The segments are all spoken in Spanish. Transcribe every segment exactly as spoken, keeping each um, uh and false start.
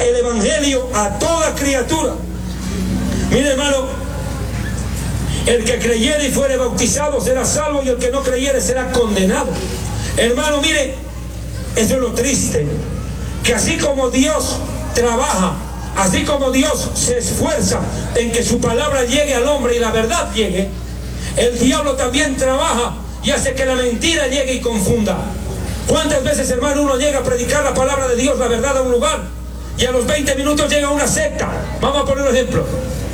predica el evangelio a toda criatura. Mire, hermano, el que creyere y fuere bautizado será salvo, y el que no creyere será condenado. Hermano, mire, eso es lo triste, que así como Dios trabaja, así como Dios se esfuerza en que su palabra llegue al hombre y la verdad llegue, el diablo también trabaja y hace que la mentira llegue y confunda. ¿Cuántas veces, hermano, uno llega a predicar la palabra de Dios, la verdad, a un lugar, y a los veinte minutos llega una secta? Vamos a poner un ejemplo.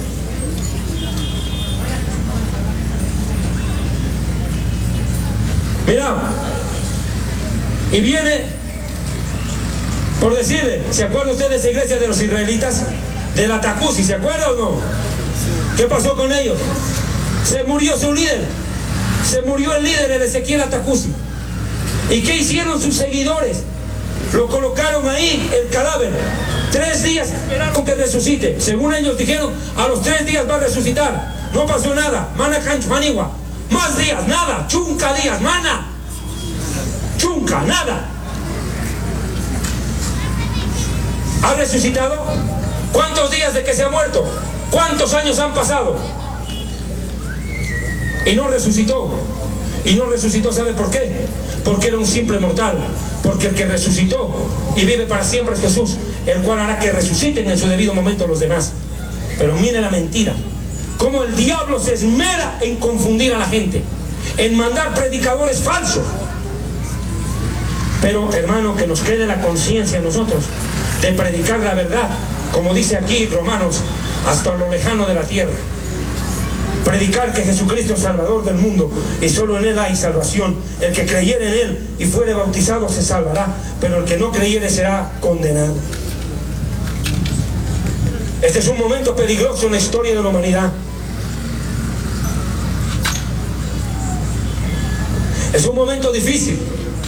Mira, y viene, por decirle, ¿se acuerda usted de esa iglesia de los israelitas? De la Tacusi, ¿se acuerda o no? ¿Qué pasó con ellos? Se murió su líder, se murió el líder, el Ezequiel Atacusi. ¿Y qué hicieron sus seguidores? Lo colocaron ahí, el cadáver. Tres días esperaron que resucite. Según ellos dijeron, a los tres días va a resucitar. No pasó nada. Mana cancho, manigua. Más días, nada. Chunca días, mana. Chunca, nada. ¿Ha resucitado? ¿Cuántos días de que se ha muerto? ¿Cuántos años han pasado? Y no resucitó. Y no resucitó, ¿sabe por qué? Porque era un simple mortal. Porque el que resucitó y vive para siempre es Jesús, el cual hará que resuciten en su debido momento los demás. Pero mire la mentira, cómo el diablo se esmera en confundir a la gente, en mandar predicadores falsos. Pero, hermano, que nos quede la conciencia en nosotros de predicar la verdad, como dice aquí Romanos, hasta lo lejano de la tierra. Predicar que Jesucristo es Salvador del mundo y solo en Él hay salvación. El que creyere en Él y fuere bautizado se salvará, pero el que no creyere será condenado. Este es un momento peligroso en la historia de la humanidad. Es un momento difícil,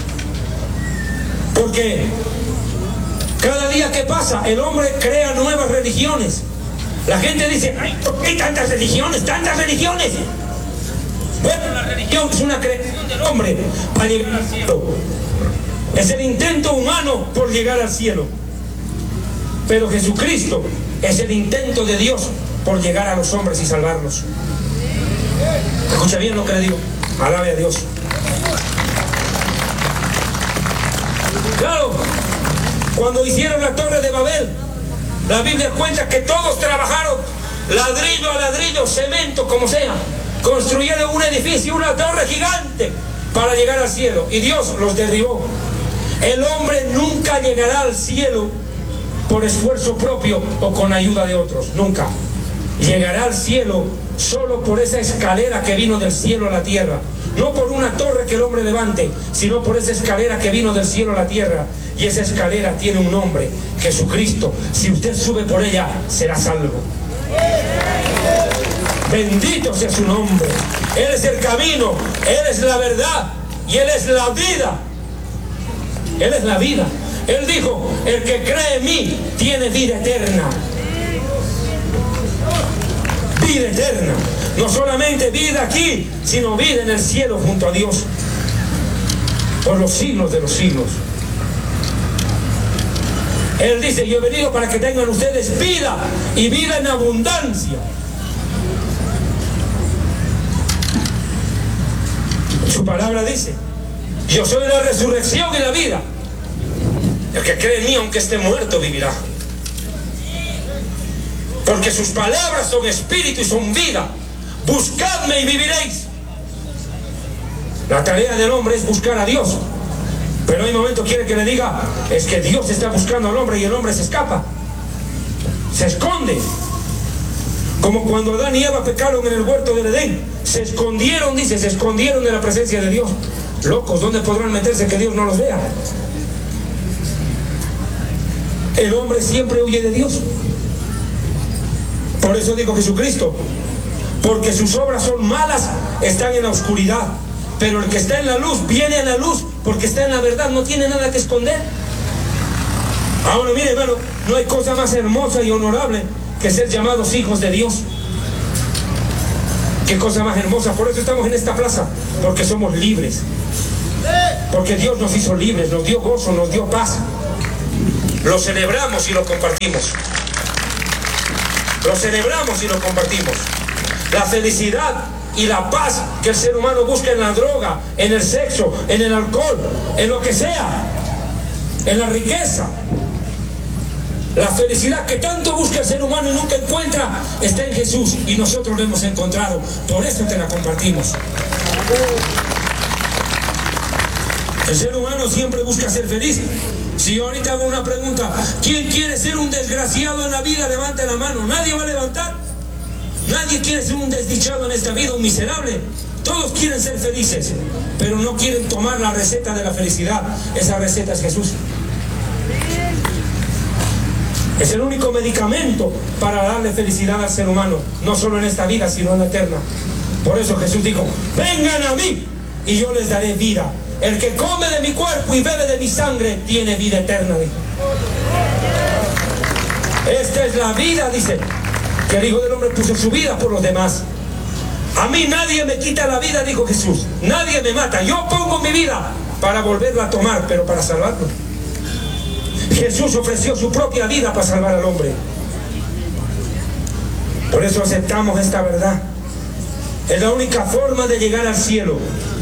porque cada día que pasa el hombre crea nuevas religiones. La gente dice, ay, ¿por qué hay tantas religiones? ¡Tantas religiones! Bueno, la religión es una creación del hombre para llegar al cielo. Es el intento humano por llegar al cielo. Pero Jesucristo es el intento de Dios por llegar a los hombres y salvarlos. Escucha bien lo que le digo. Alabe a Dios. Claro, cuando hicieron la torre de Babel, la Biblia cuenta que todos trabajaron ladrillo a ladrillo, cemento, como sea. Construyeron un edificio, una torre gigante para llegar al cielo. Y Dios los derribó. El hombre nunca llegará al cielo por esfuerzo propio o con ayuda de otros. Nunca. Llegará al cielo solo por esa escalera que vino del cielo a la tierra. No por una torre que el hombre levante, sino por esa escalera que vino del cielo a la tierra. Y esa escalera tiene un nombre, Jesucristo. Si usted sube por ella, será salvo. Bendito sea su nombre. Él es el camino, Él es la verdad y Él es la vida. Él es la vida. Él dijo, el que cree en mí tiene vida eterna. Vida eterna. No solamente vida aquí, sino vida en el cielo junto a Dios. Por los siglos de los siglos. Él dice, yo he venido para que tengan ustedes vida y vida en abundancia. Su palabra dice, yo soy la resurrección y la vida. El que cree en mí, aunque esté muerto, vivirá. Porque sus palabras son espíritu y son vida. Buscadme y viviréis. La tarea del hombre es buscar a Dios. Pero hay momentos quiere que le diga, es que Dios está buscando al hombre y el hombre se escapa. Se esconde. Como cuando Adán y Eva pecaron en el huerto del Edén. Se escondieron, dice, se escondieron de la presencia de Dios. Locos, ¿dónde podrán meterse que Dios no los vea? El hombre siempre huye de Dios. Por eso dijo Jesucristo, porque sus obras son malas, están en la oscuridad. Pero el que está en la luz, viene a la luz, porque está en la verdad, no tiene nada que esconder. Ahora mire, hermano, no hay cosa más hermosa y honorable que ser llamados hijos de Dios. Qué cosa más hermosa. Por eso estamos en esta plaza, porque somos libres. Porque Dios nos hizo libres, nos dio gozo, nos dio paz. lo celebramos y lo compartimos. Lo celebramos y lo compartimos. La felicidad y la paz que el ser humano busca en la droga, en el sexo, en el alcohol, en lo que sea, en la riqueza. La felicidad que tanto busca el ser humano y nunca encuentra está en Jesús, y nosotros lo hemos encontrado. Por eso te la compartimos. El ser humano siempre busca ser feliz. Si yo ahorita hago una pregunta, ¿quién quiere ser un desgraciado en la vida? Levante la mano. Nadie va a levantar. Nadie quiere ser un desdichado en esta vida, un miserable. Todos quieren ser felices, pero no quieren tomar la receta de la felicidad. Esa receta es Jesús. Es el único medicamento para darle felicidad al ser humano, no solo en esta vida, sino en la eterna. Por eso Jesús dijo: vengan a mí y yo les daré vida. El que come de mi cuerpo y bebe de mi sangre tiene vida eterna. Esta es la vida, dice, que el Hijo del Hombre puso su vida por los demás. A mí nadie me quita la vida, dijo Jesús. Nadie me mata. Yo pongo mi vida para volverla a tomar, pero para salvarlo. Jesús ofreció su propia vida para salvar al hombre. Por eso aceptamos esta verdad. Es la única forma de llegar al cielo.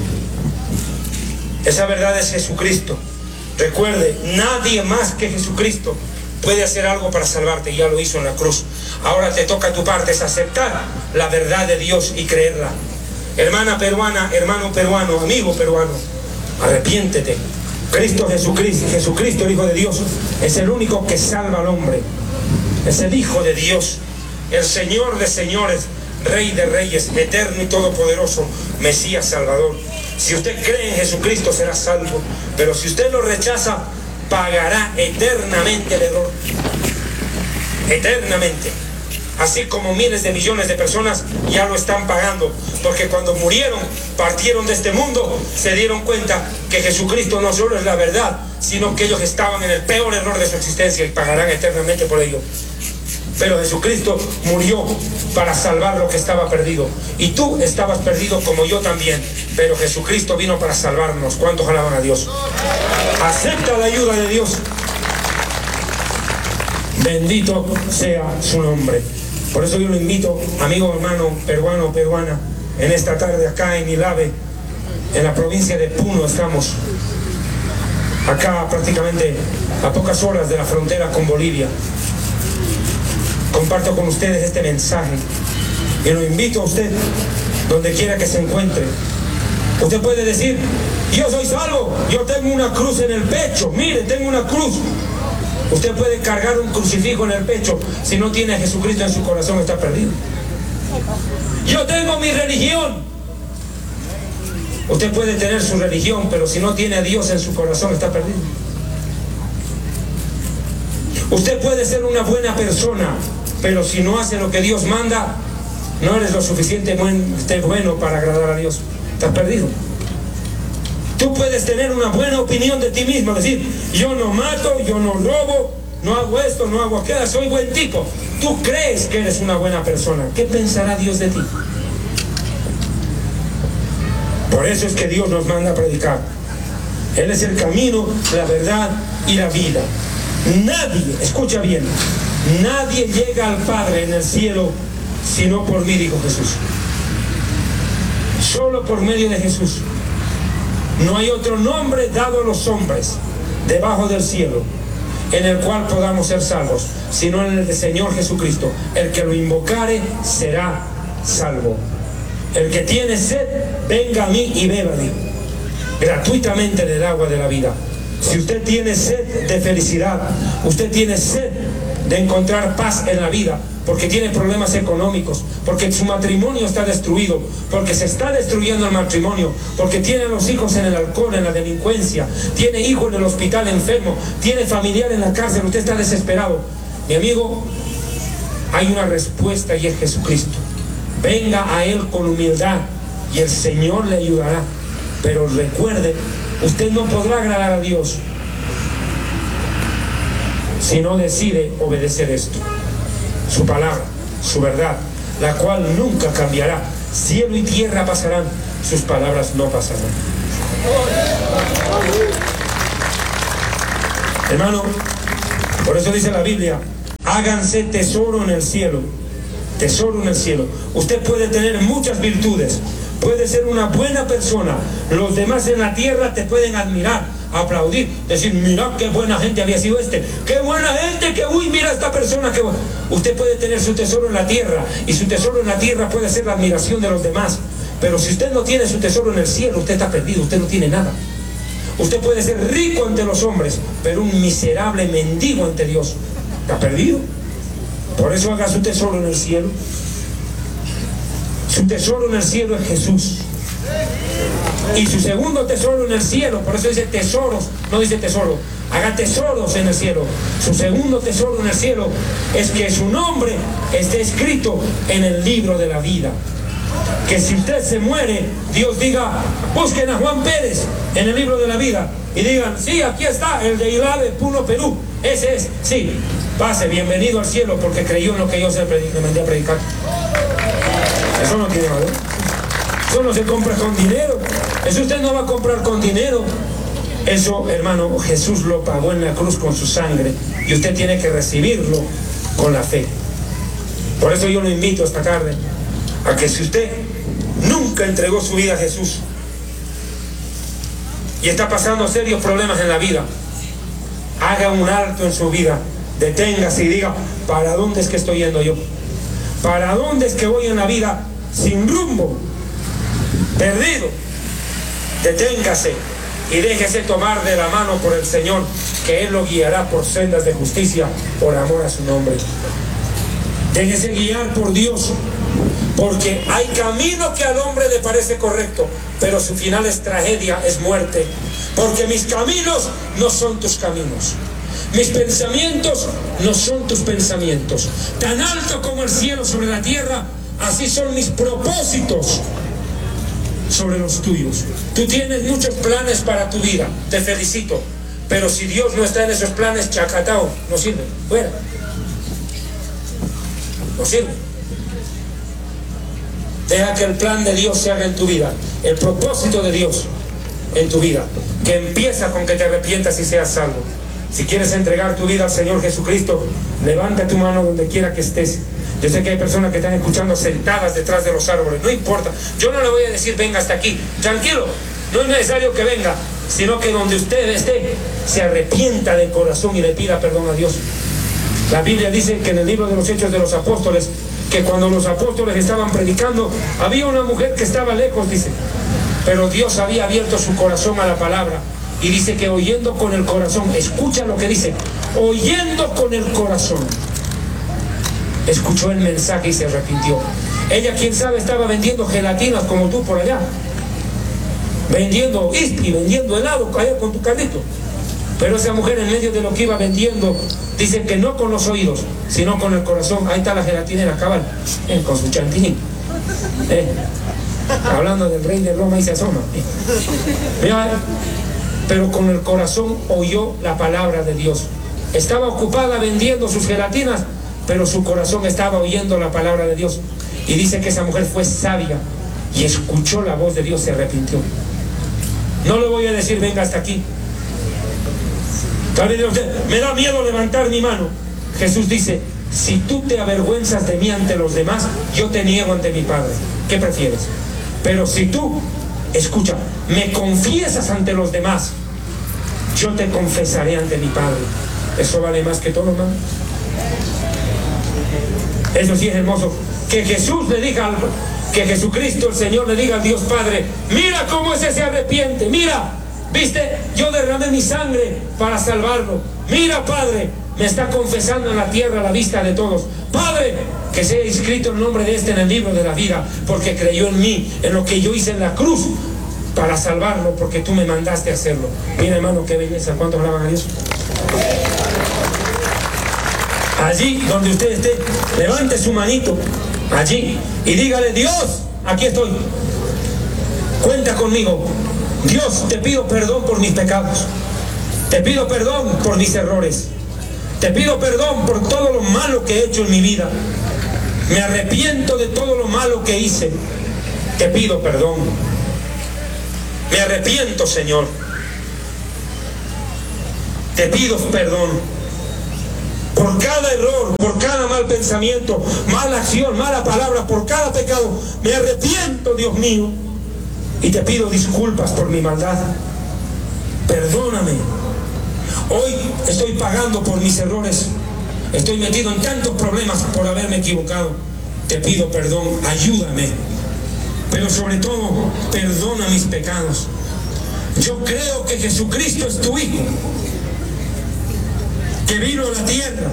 Esa verdad es Jesucristo. Recuerde, nadie más que Jesucristo puede hacer algo para salvarte. Ya lo hizo en la cruz. Ahora te toca tu parte, es aceptar la verdad de Dios y creerla. Hermana peruana, hermano peruano, amigo peruano, arrepiéntete. Cristo Jesucristo, Jesucristo, el Hijo de Dios, es el único que salva al hombre. Es el Hijo de Dios, el Señor de señores, Rey de reyes, eterno y todopoderoso, Mesías Salvador. Si usted cree en Jesucristo será salvo, pero si usted lo rechaza, pagará eternamente el error. Eternamente. Así como miles de millones de personas ya lo están pagando, porque cuando murieron, partieron de este mundo, se dieron cuenta que Jesucristo no solo es la verdad, sino que ellos estaban en el peor error de su existencia y pagarán eternamente por ello. Pero Jesucristo murió para salvar lo que estaba perdido, y tú estabas perdido como yo también, pero Jesucristo vino para salvarnos. ¿Cuántos alaban a Dios? Acepta la ayuda de Dios. Bendito sea su nombre. Por eso yo lo invito, amigo, hermano, peruano, peruana, en esta tarde acá en Ilave, en la provincia de Puno estamos, acá prácticamente a pocas horas de la frontera con Bolivia. Comparto con ustedes este mensaje y lo invito a usted, donde quiera que se encuentre. Usted puede decir: yo soy salvo, yo tengo una cruz en el pecho, mire, tengo una cruz. Usted puede cargar un crucifijo en el pecho. Si no tiene a Jesucristo en su corazón, está perdido. Yo tengo mi religión. Usted puede tener su religión, pero si no tiene a Dios en su corazón, está perdido. Usted puede ser una buena persona, pero si no hace lo que Dios manda, no eres lo suficientemente bueno para agradar a Dios. Estás perdido. Tú puedes tener una buena opinión de ti mismo, decir: yo no mato, yo no robo, no hago esto, no hago aquello, soy buen tipo. Tú crees que eres una buena persona. ¿Qué pensará Dios de ti? Por eso es que Dios nos manda a predicar. Él es el camino, la verdad y la vida. Nadie, escucha bien, nadie llega al Padre en el cielo sino por mí, dijo Jesús. Solo por medio de Jesús. No hay otro nombre dado a los hombres debajo del cielo en el cual podamos ser salvos, sino en el del Señor Jesucristo. El que lo invocare será salvo. El que tiene sed, venga a mí y beba, dijo, gratuitamente del agua de la vida. Si usted tiene sed de felicidad, usted tiene sed de encontrar paz en la vida, porque tiene problemas económicos, porque su matrimonio está destruido, porque se está destruyendo el matrimonio, porque tiene a los hijos en el alcohol, en la delincuencia, tiene hijo en el hospital enfermo, tiene familiar en la cárcel, usted está desesperado. Mi amigo, hay una respuesta y es Jesucristo. Venga a Él con humildad y el Señor le ayudará. Pero recuerde, usted no podrá agradar a Dios si no decide obedecer esto, su palabra, su verdad, la cual nunca cambiará. Cielo y tierra pasarán, sus palabras no pasarán. Hermano, Por eso dice la Biblia, háganse tesoro en el cielo. Tesoro en el cielo. Usted puede tener muchas virtudes, puede ser una buena persona, los demás en la tierra te pueden admirar, aplaudir, decir, mira qué buena gente había sido este, qué buena gente, que uy, mira esta persona, qué buena. Usted puede tener su tesoro en la tierra, y su tesoro en la tierra puede ser la admiración de los demás, pero si usted no tiene su tesoro en el cielo, usted está perdido, usted no tiene nada. Usted puede ser rico ante los hombres, pero un miserable mendigo ante Dios, está perdido. Por eso haga su tesoro en el cielo. Su tesoro en el cielo es Jesús. Y su segundo tesoro en el cielo, por eso dice tesoros, no dice tesoro. Haga tesoros en el cielo. Su segundo tesoro en el cielo es que su nombre esté escrito en el libro de la vida. Que si usted se muere, Dios diga, busquen a Juan Pérez en el libro de la vida y digan, sí, aquí está, el de Ilave, Puno, Perú, ese es, sí, pase, bienvenido al cielo porque creyó en lo que yo se le mandé a predicar. Eso no tiene valor. Eso no se compra con dinero. Eso usted no va a comprar con dinero. Eso, hermano, Jesús lo pagó en la cruz con su sangre y usted tiene que recibirlo con la fe. Por eso yo lo invito esta tarde a que si usted nunca entregó su vida a Jesús y está pasando serios problemas en la vida, haga un alto en su vida, deténgase y diga, ¿para dónde es que estoy yendo yo? ¿Para dónde es que voy en la vida sin rumbo? Perdido. Deténgase y déjese tomar de la mano por el Señor, que Él lo guiará por sendas de justicia por amor a su nombre. Déjese guiar por Dios, porque hay camino que al hombre le parece correcto, pero su final es tragedia, es muerte. Porque mis caminos no son tus caminos, mis pensamientos no son tus pensamientos. Tan alto como el cielo sobre la tierra, así son mis propósitos sobre los tuyos. Tú tienes muchos planes para tu vida, te felicito, pero si Dios no está en esos planes, chacatao, no sirve, fuera, no sirve. Deja que el plan de Dios se haga en tu vida, el propósito de Dios en tu vida, que empieza con que te arrepientas y seas salvo. Si quieres entregar tu vida al Señor Jesucristo, levanta tu mano donde quiera que estés. Yo sé que hay personas que están escuchando sentadas detrás de los árboles, no importa, yo no le voy a decir venga hasta aquí, tranquilo, no es necesario que venga, sino que donde usted esté, se arrepienta de corazón y le pida perdón a Dios. La Biblia dice que en el libro de los Hechos de los Apóstoles, que cuando los apóstoles estaban predicando, había una mujer que estaba lejos, dice, pero Dios había abierto su corazón a la palabra, y dice que oyendo con el corazón, escucha lo que dice, oyendo con el corazón, escuchó el mensaje y se arrepintió. Ella, quién sabe, estaba vendiendo gelatinas como tú por allá, vendiendo whisky, vendiendo helado allá con tu carrito, pero esa mujer, en medio de lo que iba vendiendo, dice que no con los oídos, sino con el corazón. Ahí está la gelatinera cabal, eh, con su chantilly, eh, hablando del rey de Roma, y se asoma, eh. Mira, pero con el corazón oyó la palabra de Dios. Estaba ocupada vendiendo sus gelatinas, pero su corazón estaba oyendo la palabra de Dios. Y dice que esa mujer fue sabia y escuchó la voz de Dios, se arrepintió. No le voy a decir venga hasta aquí. Tal vez usted, me da miedo levantar mi mano. Jesús dice, si tú te avergüenzas de mí ante los demás, yo te niego ante mi Padre. ¿Qué prefieres? Pero si tú, escucha, me confiesas ante los demás, yo te confesaré ante mi Padre. Eso vale más que todo, hermano. Eso sí es hermoso. Que Jesús le diga, que Jesucristo el Señor le diga al Dios Padre, mira cómo ese se arrepiente, mira, viste, yo derramé mi sangre para salvarlo. Mira, Padre, me está confesando en la tierra a la vista de todos. Padre, que sea inscrito el nombre de este en el libro de la vida, porque creyó en mí, en lo que yo hice en la cruz para salvarlo, porque tú me mandaste a hacerlo. Mira, hermano, qué belleza. ¿Cuántos alaban a Dios? Allí donde usted esté, levante su manito allí y dígale, Dios, aquí estoy, cuenta conmigo. Dios, te pido perdón por mis pecados, te pido perdón por mis errores, te pido perdón por todo lo malo que he hecho en mi vida, me arrepiento de todo lo malo que hice, te pido perdón, me arrepiento, Señor, te pido perdón. por cada error, por cada mal pensamiento, mala acción, mala palabra, por cada pecado. Me arrepiento, Dios mío, y te pido disculpas por mi maldad. Perdóname. Hoy estoy pagando por mis errores. Estoy metido en tantos problemas por haberme equivocado. Te pido perdón, ayúdame. Pero sobre todo, perdona mis pecados. Yo creo que Jesucristo es tu Hijo, que vino a la tierra,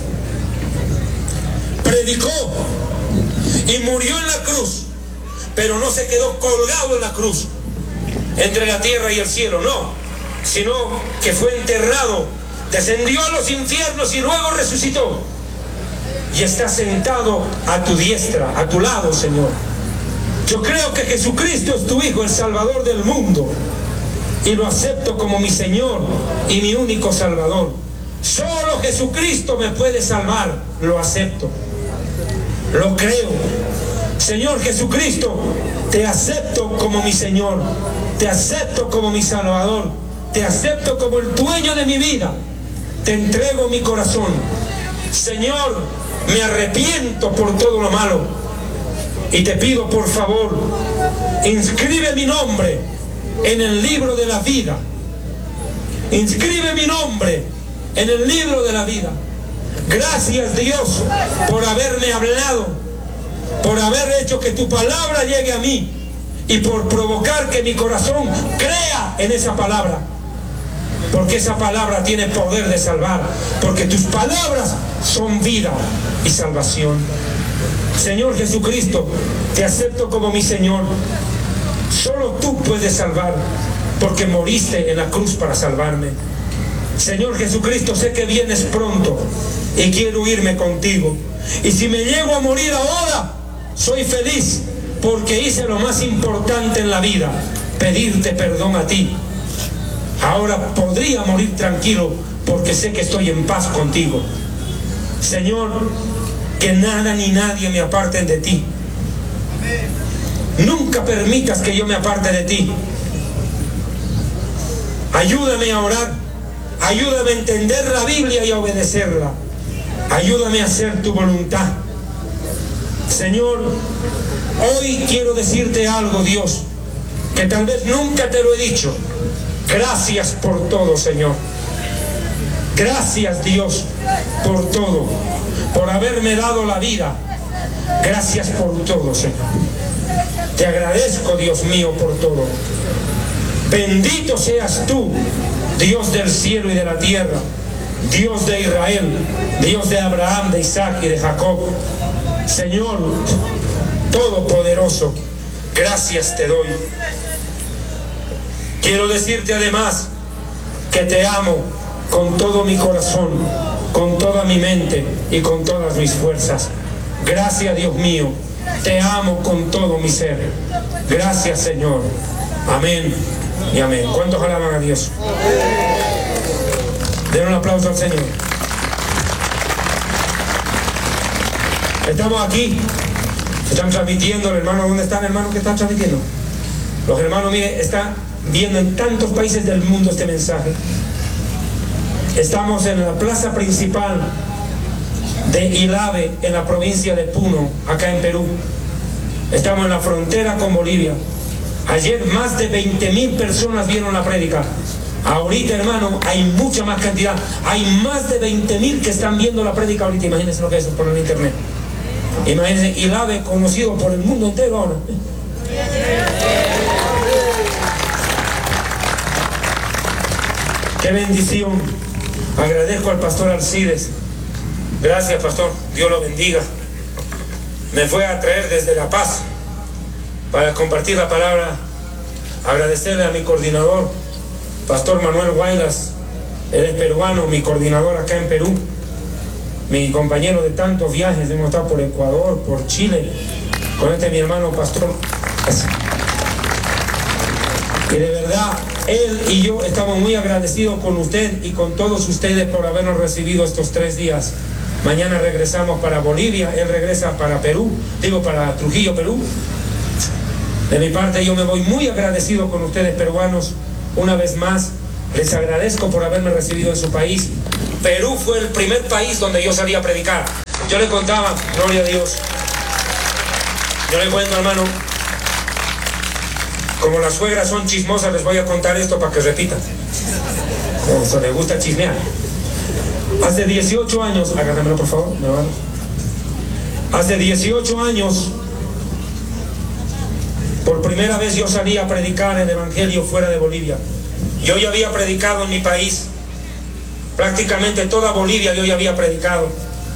predicó y murió en la cruz, pero no se quedó colgado en la cruz, entre la tierra y el cielo, no, sino que fue enterrado, descendió a los infiernos y luego resucitó, y está sentado a tu diestra, a tu lado, Señor. Yo creo que Jesucristo es tu Hijo, el Salvador del mundo, y lo acepto como mi Señor y mi único Salvador. Solo Jesucristo me puede salvar. Lo acepto, lo creo. Señor Jesucristo, te acepto como mi Señor, te acepto como mi Salvador, te acepto como el dueño de mi vida. Te entrego mi corazón. Señor, me arrepiento por todo lo malo y te pido, por favor, inscribe mi nombre en el libro de la vida. Inscribe mi nombre en el libro de la vida. Gracias, Dios, por haberme hablado, por haber hecho que tu palabra llegue a mí y por provocar que mi corazón crea en esa palabra, porque esa palabra tiene poder de salvar, porque tus palabras son vida y salvación. Señor Jesucristo, te acepto como mi Señor. Solo tú puedes salvar, porque moriste en la cruz para salvarme. Señor Jesucristo, sé que vienes pronto y quiero irme contigo. Y si me llego a morir ahora, soy feliz, porque hice lo más importante en la vida, pedirte perdón a ti. Ahora podría morir tranquilo, porque sé que estoy en paz contigo. Señor, que nada ni nadie me aparten de ti. Nunca permitas que yo me aparte de ti. Ayúdame a orar, ayúdame a entender la Biblia y a obedecerla. Ayúdame a hacer tu voluntad. Señor, hoy quiero decirte algo, Dios, que tal vez nunca te lo he dicho. Gracias por todo, Señor. Gracias, Dios, por todo, por haberme dado la vida. Gracias por todo, Señor. Te agradezco, Dios mío, por todo. Bendito seas tú, Dios del cielo y de la tierra, Dios de Israel, Dios de Abraham, de Isaac y de Jacob. Señor Todopoderoso, gracias te doy. Quiero decirte además que te amo con todo mi corazón, con toda mi mente y con todas mis fuerzas. Gracias, Dios mío. Te amo con todo mi ser. Gracias, Señor. Amén y amén. ¿Cuántos alaban a Dios? Den un aplauso al Señor. Estamos aquí. Están transmitiendo, el hermano, ¿dónde está el hermano que está transmitiendo? Los hermanos, mire, están viendo en tantos países del mundo este mensaje. Estamos en la plaza principal de Ilave, en la provincia de Puno, acá en Perú. Estamos en la frontera con Bolivia. Ayer más de veinte mil personas vieron la prédica. Ahorita, hermano, hay mucha más cantidad. Hay más de veinte mil que están viendo la prédica ahorita. Imagínense lo que es por el internet. Imagínense, Ilave conocido por el mundo entero ahora. Qué bendición. Agradezco al pastor Alcides. Gracias, pastor. Dios lo bendiga. Me fue a traer desde La Paz para compartir la palabra. Agradecerle a mi coordinador, pastor Manuel Guaylas. Él es peruano, mi coordinador acá en Perú. Mi compañero de tantos viajes. Hemos estado por Ecuador, por Chile. Con este mi hermano pastor. Y de verdad, él y yo estamos muy agradecidos con usted y con todos ustedes por habernos recibido estos tres días. Mañana regresamos para Bolivia, él regresa para Perú, digo para Trujillo, Perú. De mi parte yo me voy muy agradecido con ustedes peruanos. Una vez más, les agradezco por haberme recibido en su país Perú fue el primer país donde yo salí a predicar. Yo le contaba, gloria a Dios, yo le cuento, hermano, como las suegras son chismosas, les voy a contar esto para que repitan. Eso les gusta chismear. Hace dieciocho años, agárramelo por favor, mi hermano. Hace dieciocho años, por primera vez yo salí a predicar el evangelio fuera de Bolivia. Yo ya había predicado en mi país, prácticamente toda Bolivia yo ya había predicado.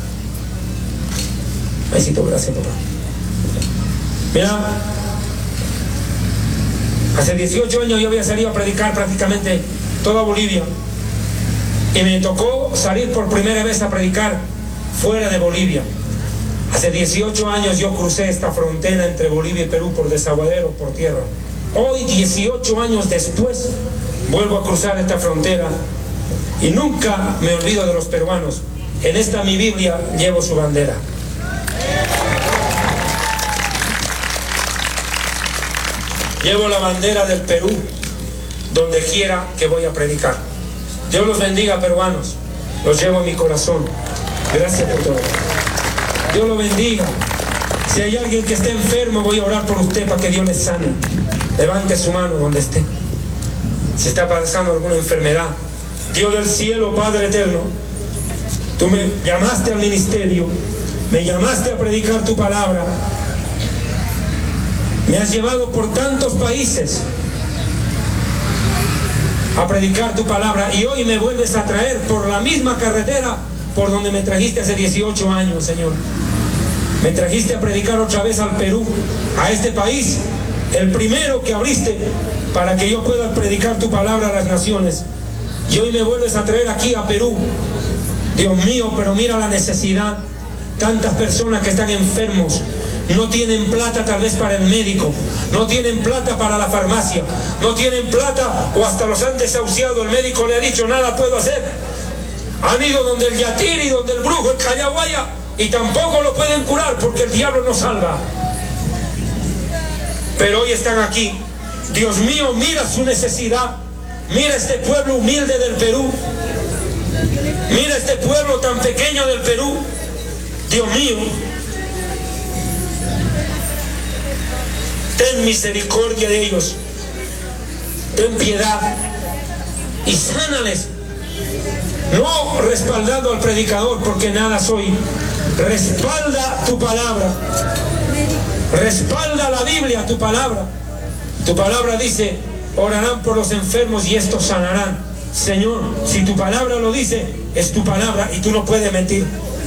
Besito, gracias, papá. Mira, hace dieciocho años yo había salido a predicar prácticamente toda Bolivia. Y me tocó salir por primera vez a predicar fuera de Bolivia. Hace dieciocho años yo crucé esta frontera entre Bolivia y Perú por desaguadero, por tierra. Hoy, dieciocho años después, vuelvo a cruzar esta frontera y nunca me olvido de los peruanos. En esta mi Biblia llevo su bandera. Llevo la bandera del Perú donde quiera que voy a predicar. Dios los bendiga, peruanos. Los llevo en mi corazón. Gracias por todo. Dios lo bendiga. Si hay alguien que esté enfermo, voy a orar por usted para que Dios le sane. Levante su mano donde esté. Si está pasando alguna enfermedad, Dios del cielo, Padre eterno, tú me llamaste al ministerio, me llamaste a predicar tu palabra. Me has llevado por tantos países a predicar tu palabra y hoy me vuelves a traer por la misma carretera por donde me trajiste hace dieciocho años, Señor. Me trajiste a predicar otra vez al Perú, a este país, el primero que abriste para que yo pueda predicar tu palabra a las naciones. Y hoy me vuelves a traer aquí a Perú. Dios mío, pero mira la necesidad. Tantas personas que están enfermos, no tienen plata tal vez para el médico, no tienen plata para la farmacia, no tienen plata o hasta los han desahuciado. El médico le ha dicho, nada puedo hacer. Han ido donde el yatiri, donde el brujo, el callahuaya, y tampoco lo pueden curar porque el diablo no salva. Pero hoy están aquí. Dios mío, mira su necesidad. Mira este pueblo humilde del Perú. Mira este pueblo tan pequeño del Perú. Dios mío, ten misericordia de ellos. Ten piedad y sánales. No respaldando al predicador porque nada soy. Respalda tu palabra. Respalda la Biblia, tu palabra. Tu palabra dice, orarán por los enfermos y estos sanarán. Señor, si tu palabra lo dice, es tu palabra y tú no puedes mentir.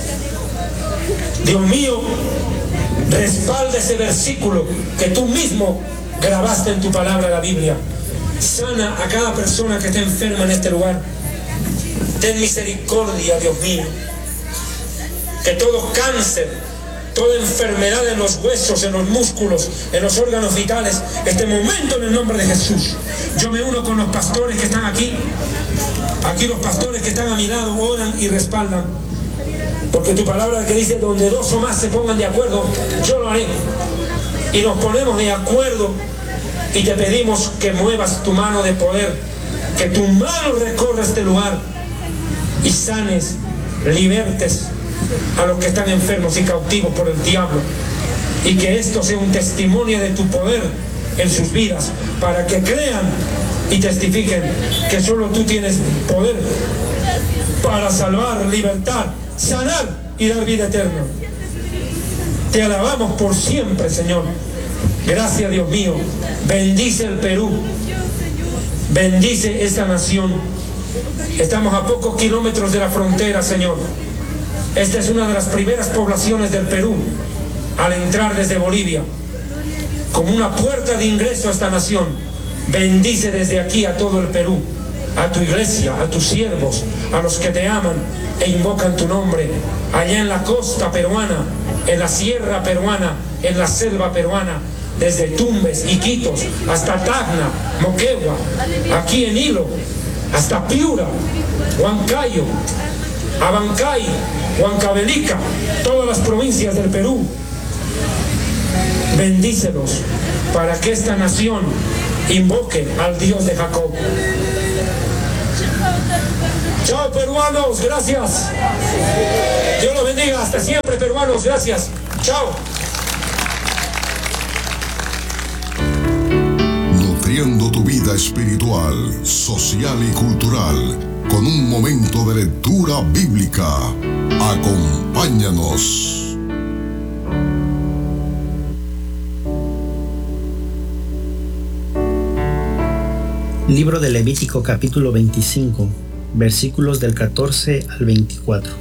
Dios mío, respalda ese versículo que tú mismo grabaste en tu palabra, la Biblia. Sana a cada persona que esté enferma en este lugar. Ten misericordia, Dios mío. Que todo cáncer, toda enfermedad en los huesos, en los músculos, en los órganos vitales, este momento en el nombre de Jesús. Yo me uno con los pastores que están aquí. Aquí los pastores que están a mi lado oran y respaldan. Porque tu palabra que dice, donde dos o más se pongan de acuerdo, yo lo haré. Y nos ponemos de acuerdo y te pedimos que muevas tu mano de poder, que tu mano recorra este lugar y sanes, libertes a los que están enfermos y cautivos por el diablo, y que esto sea un testimonio de tu poder en sus vidas, para que crean y testifiquen que solo tú tienes poder para salvar, libertar, sanar y dar vida eterna. Te alabamos por siempre, Señor. Gracias, Dios mío. Bendice el Perú, bendice esta nación. Estamos a pocos kilómetros de la frontera, Señor. Esta es una de las primeras poblaciones del Perú al entrar desde Bolivia, como una puerta de ingreso a esta nación. Bendice desde aquí a todo el Perú, a tu iglesia, a tus siervos, a los que te aman e invocan tu nombre, allá en la costa peruana, en la sierra peruana, en la selva peruana, desde Tumbes, Iquitos, hasta Tacna, Moquegua, aquí en Hilo, hasta Piura, Huancayo, Abancay, Huancavelica, todas las provincias del Perú. Bendícelos para que esta nación invoque al Dios de Jacob. Chao, peruanos, gracias. Dios los bendiga, hasta siempre, peruanos, gracias. Chao. Nutriendo tu vida espiritual, social y cultural con un momento de lectura bíblica. Acompáñanos. Libro de Levítico capítulo veinticinco, versículos del catorce al veinticuatro.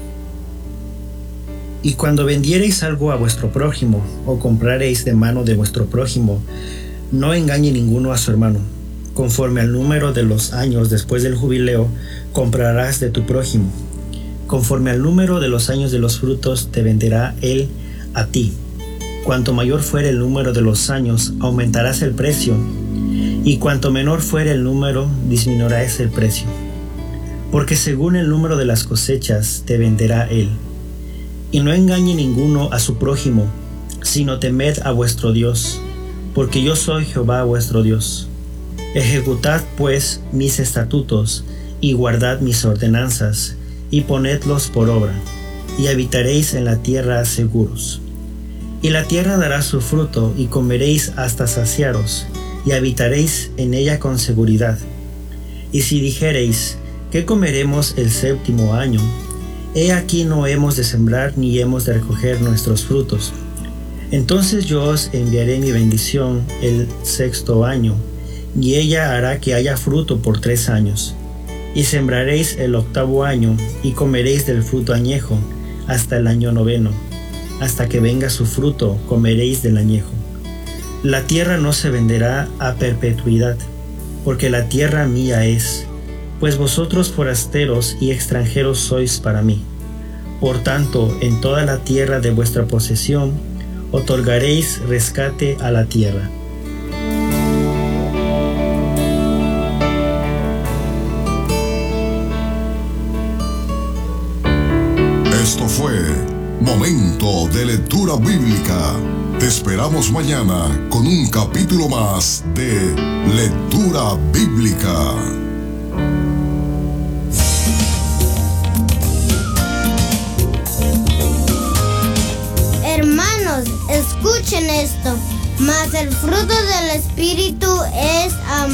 Y cuando vendiereis algo a vuestro prójimo, o comprareis de mano de vuestro prójimo, no engañe ninguno a su hermano. Conforme al número de los años después del jubileo, comprarás de tu prójimo. Conforme al número de los años de los frutos, te venderá él a ti. Cuanto mayor fuere el número de los años, aumentarás el precio, y cuanto menor fuere el número, disminuirás el precio. Porque según el número de las cosechas, te venderá él. Y no engañe ninguno a su prójimo, sino temed a vuestro Dios, porque yo soy Jehová vuestro Dios. Ejecutad pues mis estatutos, y guardad mis ordenanzas, y ponedlos por obra, y habitaréis en la tierra seguros. Y la tierra dará su fruto, y comeréis hasta saciaros, y habitaréis en ella con seguridad. Y si dijereis, ¿qué comeremos el séptimo año? He aquí no hemos de sembrar ni hemos de recoger nuestros frutos. Entonces yo os enviaré mi bendición el sexto año, y ella hará que haya fruto por tres años. Y sembraréis el octavo año, y comeréis del fruto añejo, hasta el año noveno. Hasta que venga su fruto, comeréis del añejo. La tierra no se venderá a perpetuidad, porque la tierra mía es, pues vosotros forasteros y extranjeros sois para mí. Por tanto, en toda la tierra de vuestra posesión, otorgaréis rescate a la tierra. Esto fue Momento de Lectura Bíblica. Te esperamos mañana con un capítulo más de Lectura Bíblica. Hermanos, escuchen esto. Mas el fruto del Espíritu es amor.